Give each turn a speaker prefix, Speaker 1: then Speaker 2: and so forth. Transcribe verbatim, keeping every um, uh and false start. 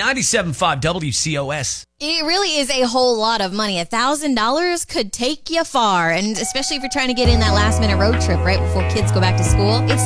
Speaker 1: ninety-seven point five W C O S.
Speaker 2: It really is a whole lot of money. A thousand dollars could take you far, and especially if you're trying to get in that last minute road trip right before kids go back to school. It's